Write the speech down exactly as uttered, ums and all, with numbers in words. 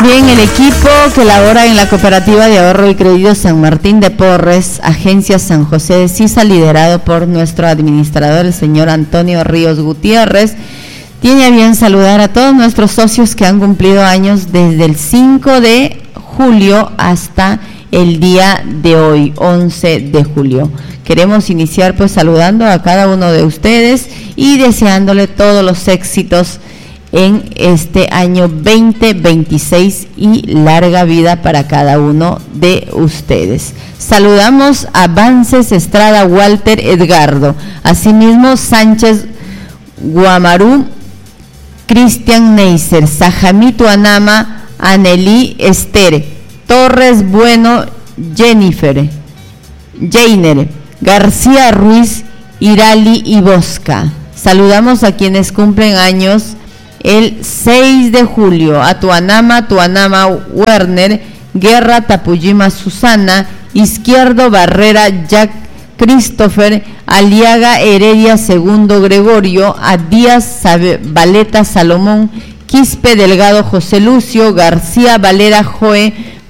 Bien, el equipo que labora en la Cooperativa de Ahorro y Crédito San Martín de Porres, Agencia San José de Sisa, liderado por nuestro administrador, el señor Antonio Ríos Gutiérrez, tiene a bien saludar a todos nuestros socios que han cumplido años desde el cinco de julio hasta el día de hoy, once de julio. Queremos iniciar pues saludando a cada uno de ustedes y deseándole todos los éxitos en este año veinte veintiséis y larga vida para cada uno de ustedes. Saludamos a Vances Estrada Walter Edgardo, asimismo Sánchez Guamarú, Cristian Neisser, Sajamito Anama, Anelí Esther, Torres Bueno, Jennifer, Jainer, García Ruiz, Irali y Bosca. Saludamos a quienes cumplen años el seis de julio, a Tuanama, Tuanama Werner, Guerra Tapuyima Susana, Izquierdo Barrera Jack Christopher, Aliaga Heredia Segundo Gregorio, a Díaz Valeta Salomón, Quispe Delgado José Lucio, García Valera Joe,